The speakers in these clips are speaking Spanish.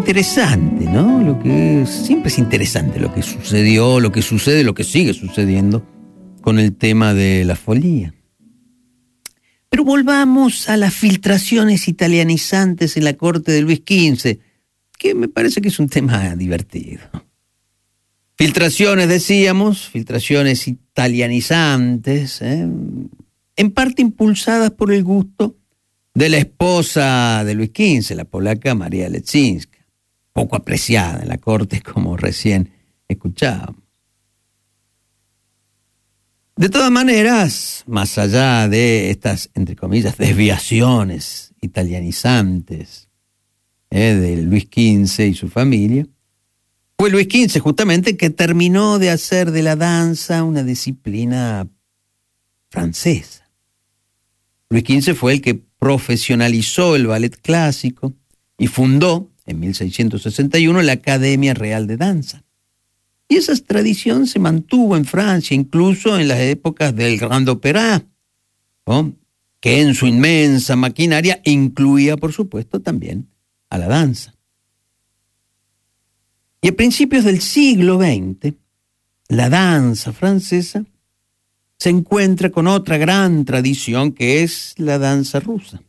interesante, ¿no? Siempre es interesante lo que sucedió, lo que sucede, lo que sigue sucediendo con el tema de la folía. Pero volvamos a las filtraciones italianizantes en la corte de Luis XV, que me parece que es un tema divertido. Filtraciones, decíamos, filtraciones italianizantes, en parte impulsadas por el gusto de la esposa de Luis XV, la polaca María Leczinska, poco apreciada en la corte, como recién escuchábamos. De todas maneras, más allá de estas, entre comillas, desviaciones italianizantes de Luis XV y su familia, fue Luis XV justamente que terminó de hacer de la danza una disciplina francesa. Luis XV fue el que profesionalizó el ballet clásico y fundó, en 1661, la Academia Real de Danza. Y esa tradición se mantuvo en Francia, incluso en las épocas del Grand Opéra, ¿no? Que en su inmensa maquinaria incluía, por supuesto, también a la danza. Y a principios del siglo XX, la danza francesa se encuentra con otra gran tradición que es la danza rusa.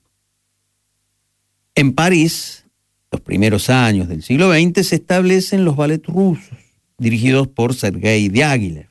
En París, los primeros años del siglo XX, se establecen los ballets rusos, dirigidos por Sergei Diaghilev,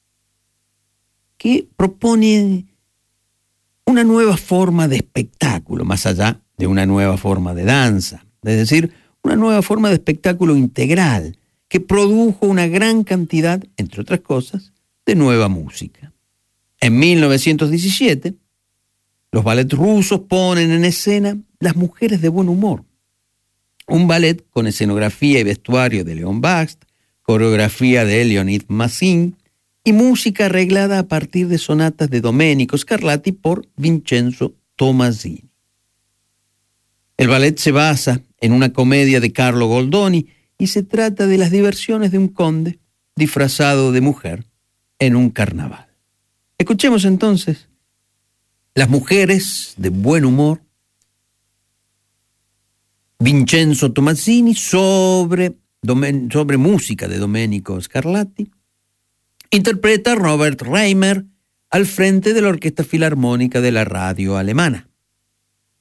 que propone una nueva forma de espectáculo, más allá de una nueva forma de danza, es decir, una nueva forma de espectáculo integral, que produjo una gran cantidad, entre otras cosas, de nueva música. En 1917, los ballets rusos ponen en escena Las mujeres de buen humor, un ballet con escenografía y vestuario de Leon Bakst, coreografía de Leonid Massin y música arreglada a partir de sonatas de Domenico Scarlatti por Vincenzo Tommasini. El ballet se basa en una comedia de Carlo Goldoni y se trata de las diversiones de un conde disfrazado de mujer en un carnaval. Escuchemos entonces Las mujeres de buen humor, Vincenzo Tommasini, sobre música de Domenico Scarlatti. Interpreta Robert Reimer al frente de la Orquesta Filarmónica de la Radio Alemana.